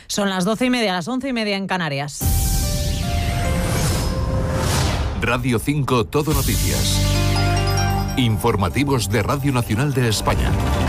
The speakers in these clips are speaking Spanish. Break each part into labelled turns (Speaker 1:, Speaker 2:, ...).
Speaker 1: Son las 12:30, las 11:30 en Canarias.
Speaker 2: Radio 5 Todo Noticias. Informativos de Radio Nacional de España.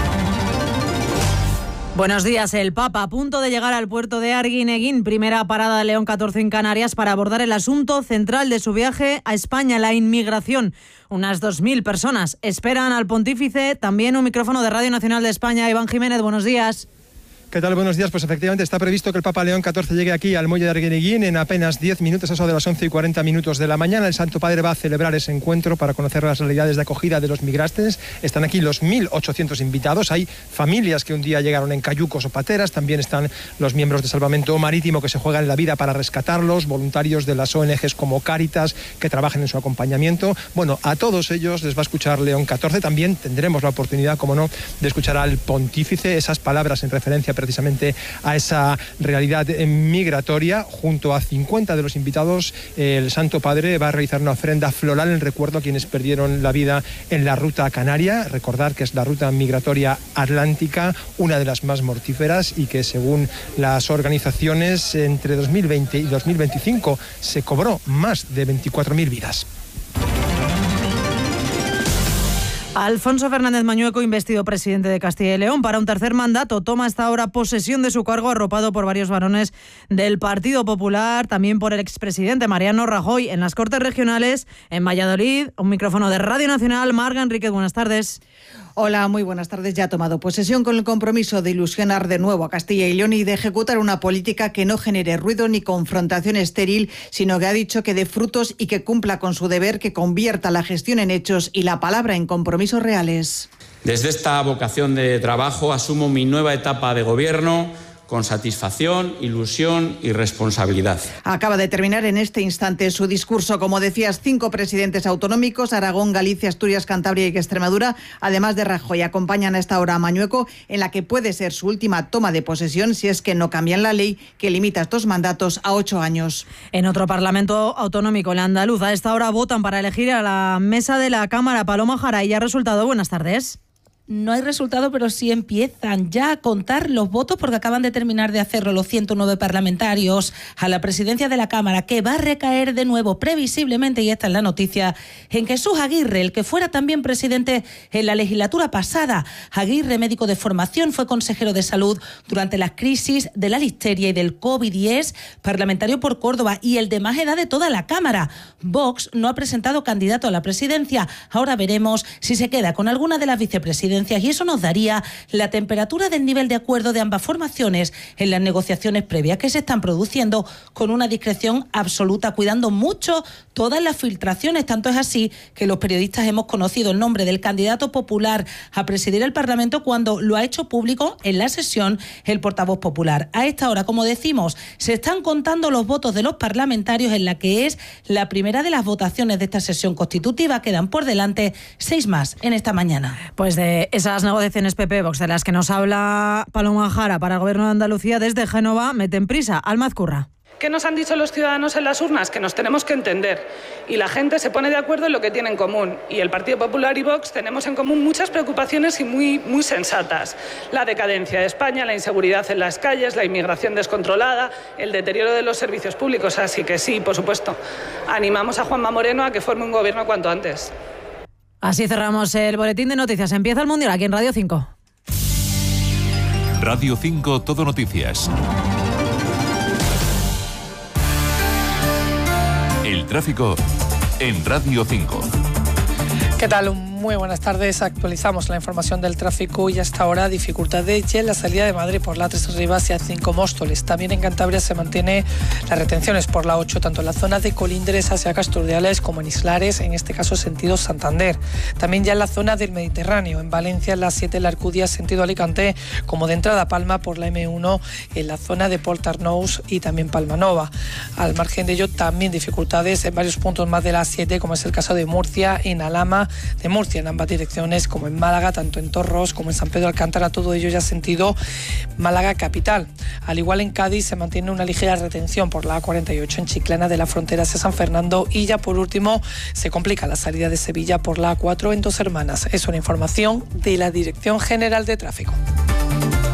Speaker 1: Buenos días. El Papa a punto de llegar al puerto de Arguineguín, primera parada de León 14 en Canarias, para abordar el asunto central de su viaje a España, la inmigración. Unas 2.000 personas esperan al pontífice. También un micrófono de Radio Nacional de España. Iván Jiménez, buenos días.
Speaker 3: ¿Qué tal? Buenos días. Pues efectivamente está previsto que el Papa León XIV llegue aquí al muelle de Arguineguín en apenas 10 minutos, eso de las 11:40 de la mañana. El Santo Padre va a celebrar ese encuentro para conocer las realidades de acogida de los migrantes. Están aquí los 1.800 invitados. Hay familias que un día llegaron en cayucos o pateras. También están los miembros de Salvamento Marítimo que se juegan la vida para rescatarlos, voluntarios de las ONGs como Cáritas que trabajan en su acompañamiento. Bueno, a todos ellos les va a escuchar León XIV. También tendremos la oportunidad, como no, de escuchar al pontífice, esas palabras en referencia precisamente a esa realidad migratoria. Junto a 50 de los invitados, el Santo Padre va a realizar una ofrenda floral en recuerdo a quienes perdieron la vida en la ruta canaria. Recordar que es la ruta migratoria atlántica, una de las más mortíferas, y que según las organizaciones entre 2020 y 2025 se cobró más de 24.000 vidas.
Speaker 1: Alfonso Fernández Mañueco, investido presidente de Castilla y León para un tercer mandato, toma hasta ahora posesión de su cargo, arropado por varios varones del Partido Popular, también por el expresidente Mariano Rajoy. En las Cortes Regionales, en Valladolid, un micrófono de Radio Nacional. Marga Enríquez, buenas tardes.
Speaker 4: Hola, muy buenas tardes. Ya ha tomado posesión con el compromiso de ilusionar de nuevo a Castilla y León y de ejecutar una política que no genere ruido ni confrontación estéril, sino que ha dicho que dé frutos y que cumpla con su deber, que convierta la gestión en hechos y la palabra en compromisos reales.
Speaker 5: Desde esta vocación de trabajo asumo mi nueva etapa de gobierno con satisfacción, ilusión y responsabilidad.
Speaker 4: Acaba de terminar en este instante su discurso. Como decías, 5 presidentes autonómicos, Aragón, Galicia, Asturias, Cantabria y Extremadura, además de Rajoy, acompañan a esta hora a Mañueco, en la que puede ser su última toma de posesión si es que no cambian la ley que limita estos mandatos a 8 años.
Speaker 1: En otro parlamento autonómico, el andaluz, a esta hora votan para elegir a la mesa de la Cámara. Paloma Jara, ¿y ha resultado? Buenas tardes.
Speaker 6: No hay resultado, pero sí empiezan ya a contar los votos porque acaban de terminar de hacerlo los 109 parlamentarios a la presidencia de la Cámara, que va a recaer de nuevo, previsiblemente, y esta es la noticia, en Jesús Aguirre, el que fuera también presidente en la legislatura pasada. Aguirre, médico de formación, fue consejero de salud durante las crisis de la listeria y del COVID y es parlamentario por Córdoba y el de más edad de toda la Cámara. Vox no ha presentado candidato a la presidencia. Ahora veremos si se queda con alguna de las vicepresidencias y eso nos daría la temperatura del nivel de acuerdo de ambas formaciones en las negociaciones previas que se están produciendo con una discreción absoluta, cuidando mucho todas las filtraciones. Tanto es así que los periodistas hemos conocido el nombre del candidato popular a presidir el Parlamento cuando lo ha hecho público en la sesión el portavoz popular. A esta hora, como decimos, se están contando los votos de los parlamentarios en la que es la primera de las votaciones de esta sesión constitutiva. Quedan por delante 6 más en esta mañana.
Speaker 1: Pues de esas negociaciones PP-Vox de las que nos habla Paloma Jara para el Gobierno de Andalucía desde Génova, meten prisa. Alma Azcurra.
Speaker 7: ¿Qué nos han dicho los ciudadanos en las urnas? Que nos tenemos que entender. Y la gente se pone de acuerdo en lo que tiene en común. Y el Partido Popular y Vox tenemos en común muchas preocupaciones y muy sensatas. La decadencia de España, la inseguridad en las calles, la inmigración descontrolada, el deterioro de los servicios públicos. Así que sí, por supuesto, animamos a Juanma Moreno a que forme un gobierno cuanto antes.
Speaker 1: Así cerramos el boletín de noticias. Empieza el Mundial aquí en Radio 5.
Speaker 2: Radio 5 Todo Noticias. El tráfico en Radio 5.
Speaker 8: ¿Qué tal? Muy buenas tardes. Actualizamos la información del tráfico y hasta ahora dificultades ya en la salida de Madrid por la 3 Rivas y A5 Móstoles. También en Cantabria se mantiene las retenciones por la 8, tanto en la zona de Colindres hacia Casturdiales como en Islares, en este caso sentido Santander. También ya en la zona del Mediterráneo, en Valencia, en la 7 La Alcudia, sentido Alicante, como de entrada a Palma por la M1, en la zona de Portarnous y también Palmanova. Al margen de ello, también dificultades en varios puntos más de la 7, como es el caso de Murcia, en Alhama de Murcia, en ambas direcciones, como en Málaga, tanto en Torros como en San Pedro Alcántara, todo ello ya sentido Málaga capital. Al igual en Cádiz se mantiene una ligera retención por la A48 en Chiclana de la frontera hacia San Fernando y ya por último se complica la salida de Sevilla por la A4 en Dos Hermanas. Es una información de la Dirección General de Tráfico.